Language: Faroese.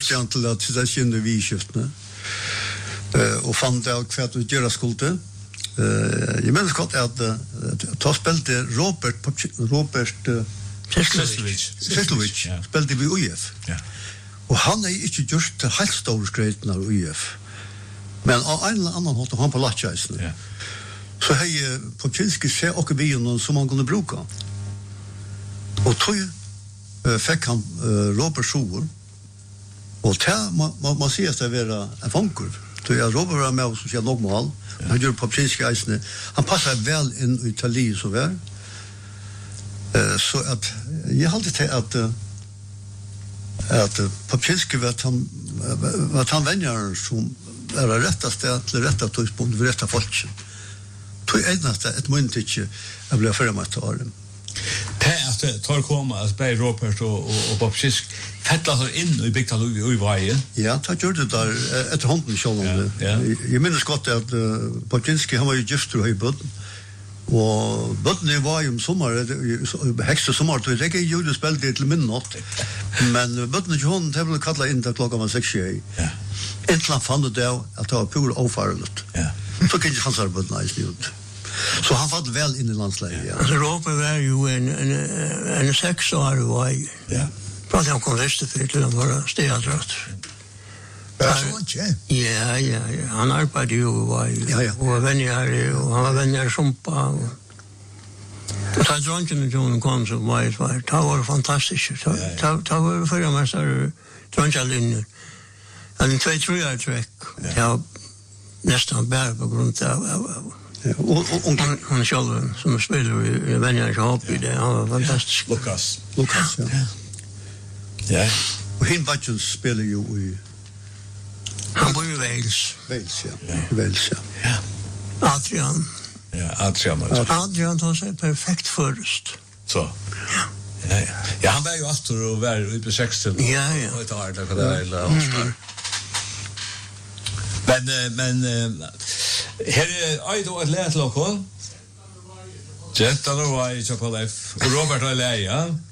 brukte han til at det kjenne vi skiftene. Og fann det hva du gjør skulde. Jeg minnes godt at da spilte Robert Seslovic spilte vi UF. Og han ikke gjort helt store skreiten av UF. Men av en eller annen måte han på Latjeisen. Så hei Popczynski se og bilen som han kunne bruke. Og tog fikk han Robert Sjoer. Og det må sies det være en fangur. Robert var med som sier nok mål. Han gjør Popczynski eisene. Han passer vel inn i Italien så vel. Så at jeg halte til at Popczynski var han venner som er retta sted til retta tøyspunkt ved retta folken. Tog eneste et munn til ikke jeg ble fremmet til åren. Det at tar koma at bei Robert og Popczynski fettla så inn i bygda i veien. Ja, det gjør det der etter hånden selv om det. Jeg minnes godt at Popczynski han var jo gifter og i bøtten. Og bøttene var jo om sommer, hekste sommer, så jeg ikke gjorde spill det til minnått. Men bøttene til hånden, det ble kallet inn til klokka var 6:00. Inntil han fann det at det var pur overfarligt. Så kunne ikke fann seg bøttene i snitt. Så han fant vel inn i landsleie. Robert var jo en 6 år i vei. Fra at han kom Vesterfyr til han var stedadratt. Ja. Han arbeidde jo og var venner her, og han var venner i Sumpa. Og da dronjen John kom som var, det var fantastisk. Det var førermester dronjelinjer. Han 2-3 år trekk. Det var nesten bare på grunn av han selv som spiller i venner i hopp i det. Han var fantastisk. Lukas, ja. Og Hinbadjens spiller jo i han bor i Wales. Wales, ja. Adrian. Ja, Adrian. Adrian tar seg perfekt først. Så. Ja, han var jo aftur og var i B6 til. Ja. Og et år, det var Oscar. Men her er jo et lært lokal. Jettan og vei, Tjapalef. Og Robert og Leia.